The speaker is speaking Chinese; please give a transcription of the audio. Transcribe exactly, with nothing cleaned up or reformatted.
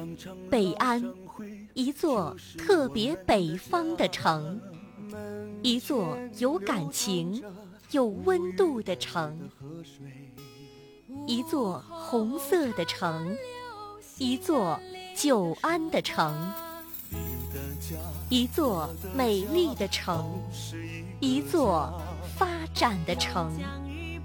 北安，一座特别北方的城，一座有感情、有温度的城，一座红色的城，一座久安的城，一座美丽的城，一座发展的城。